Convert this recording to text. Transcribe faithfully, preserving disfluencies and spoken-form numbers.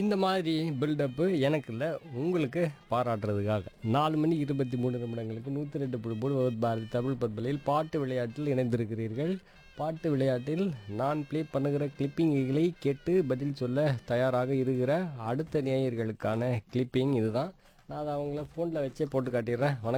இந்த மாதிரி பில்டப்பு எனக்கு இல்லை, உங்களுக்கு பாராட்டுறதுக்காக. நாலு மணி இருபத்தி மூணு நிமிடங்களுக்கு நூற்றி ரெண்டு புள்ளி மூணு பாரதி தமிழ் பண்பலையில் பாட்டு விளையாட்டில் இணைந்திருக்கிறீர்கள். பாட்டு விளையாட்டில் நான் ப்ளே பண்ணுகிற கிளிப்பிங்குகளை கேட்டு பதில் சொல்ல தயாராக இருக்கிற அடுத்த நேயர்களுக்கான கிளிப்பிங் இதுதான். நான் அதை அவங்கள ஃபோனில் வச்சே போட்டு காட்டிடுறேன். வணக்கம்.